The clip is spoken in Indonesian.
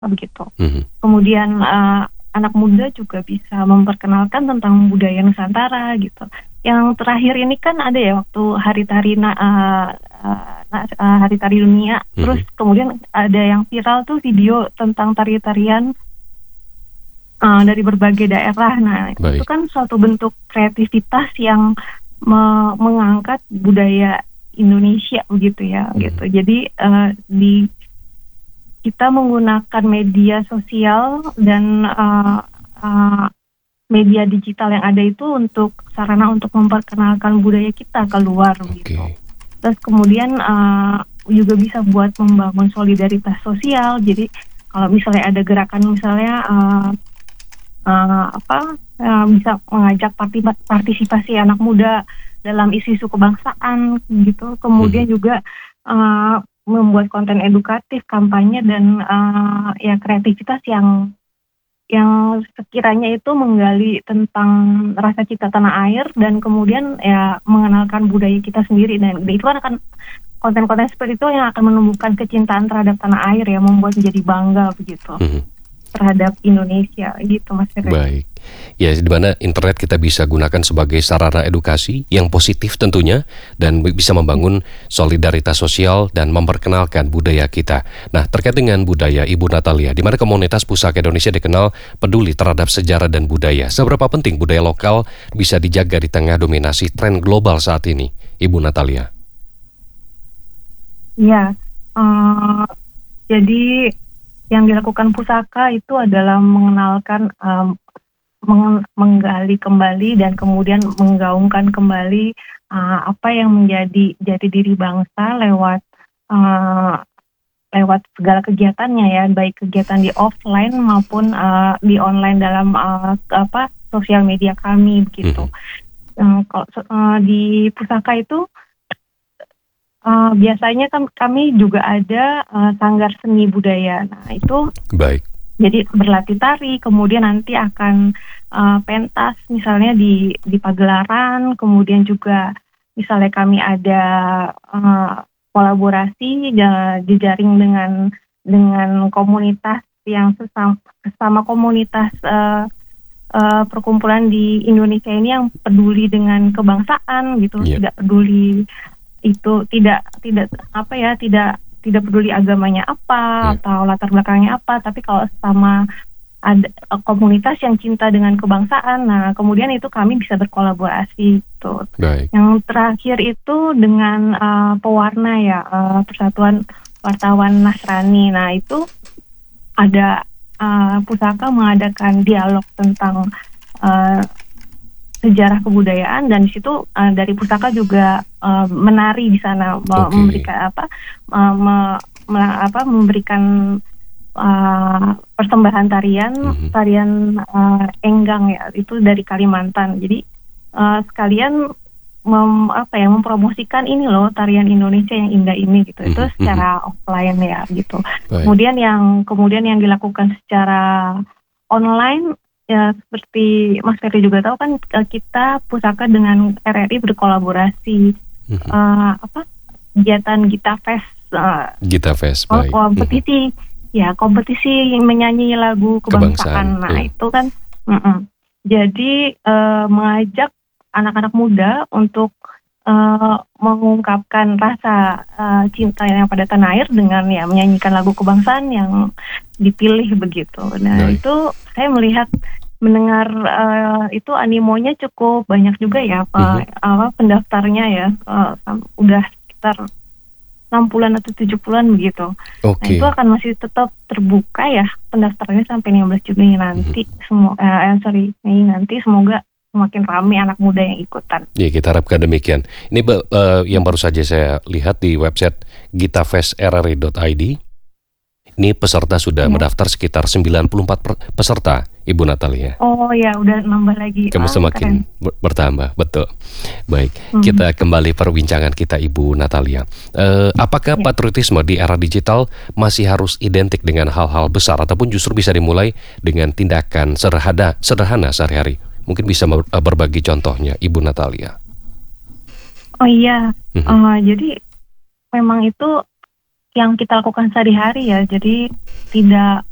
begitu. Mhm. Kemudian anak muda juga bisa memperkenalkan tentang budaya Nusantara gitu. Yang terakhir ini kan ada ya waktu Hari Tari Dunia, terus kemudian ada yang viral tuh video tentang tari-tarian dari berbagai daerah. Nah, itu Baik. kan suatu bentuk kreativitas yang mengangkat budaya Indonesia begitu ya, gitu. Jadi kita menggunakan media sosial dan media digital yang ada itu untuk sarana untuk memperkenalkan budaya kita keluar gitu. Terus kemudian juga bisa buat membangun solidaritas sosial. Jadi kalau misalnya ada gerakan misalnya bisa mengajak partisipasi anak muda dalam isu-isu kebangsaan gitu. Kemudian juga membuat konten edukatif, kampanye dan ya kreativitas yang sekiranya itu menggali tentang rasa cinta tanah air dan kemudian ya mengenalkan budaya kita sendiri, dan itu kan akan konten-konten seperti itu yang akan menumbuhkan kecintaan terhadap tanah air ya, membuat menjadi bangga begitu terhadap Indonesia gitu Mas Ferry. Baik. Ya, di mana internet kita bisa gunakan sebagai sarana edukasi yang positif tentunya, dan bisa membangun solidaritas sosial dan memperkenalkan budaya kita. Nah, terkait dengan budaya, Ibu Natalia, di mana komunitas Pusaka Indonesia dikenal peduli terhadap sejarah dan budaya. Seberapa penting budaya lokal bisa dijaga di tengah dominasi tren global saat ini, Ibu Natalia? Ya, jadi yang dilakukan Pusaka itu adalah mengenalkan menggali kembali dan kemudian menggaungkan kembali apa yang menjadi jati diri bangsa lewat segala kegiatannya ya, baik kegiatan di offline maupun di online dalam sosial media kami begitu. Kalau di Pusaka itu biasanya kan kami juga ada sanggar seni budaya. Nah itu baik. Jadi berlatih tari, kemudian nanti akan pentas misalnya di pagelaran, kemudian juga misalnya kami ada kolaborasi jejaring dengan komunitas yang sesama komunitas perkumpulan di Indonesia ini yang peduli dengan kebangsaan gitu, tidak peduli itu tidak peduli agamanya apa atau latar belakangnya apa, tapi kalau sama ada komunitas yang cinta dengan kebangsaan, nah kemudian itu kami bisa berkolaborasi gitu. Yang terakhir itu dengan pewarna ya, Persatuan Wartawan Nasrani. Nah itu ada Pusaka mengadakan dialog tentang sejarah kebudayaan, dan di situ dari Pusaka juga menari di sana, memberikan persembahan tarian enggang ya, itu dari Kalimantan. Jadi sekalian mempromosikan ini loh tarian Indonesia yang indah ini gitu. Itu secara offline ya gitu. Kemudian yang dilakukan secara online ya, seperti Mas Ferry juga tahu kan, kita Pusaka dengan RRI berkolaborasi kegiatan Gita Fest, kompetisi kompetisi menyanyi lagu kebangsaan. Nah itu kan jadi mengajak anak-anak muda untuk mengungkapkan rasa cinta yang pada tanah air dengan ya menyanyikan lagu kebangsaan yang dipilih begitu. Nah itu saya mendengar itu animonya cukup banyak juga ya pendaftarnya ya, udah sekitar 60-an atau 70-an begitu. Nah itu akan masih tetap terbuka ya pendaftarannya sampai 15 Juni nanti. Mei nanti, semoga semakin ramai anak muda yang ikutan. Ya, kita harapkan demikian. Ini yang baru saja saya lihat di website gitafestrri.id. Ini peserta sudah mendaftar sekitar 94 peserta, Ibu Natalia. Oh ya, udah nambah lagi. Semakin bertambah, betul. Baik, kita kembali perbincangan kita, Ibu Natalia. Apakah patriotisme di era digital masih harus identik dengan hal-hal besar, ataupun justru bisa dimulai dengan tindakan sederhana sehari-hari? Mungkin bisa berbagi contohnya, Ibu Natalia. Oh iya, jadi memang itu yang kita lakukan sehari-hari ya, jadi tidak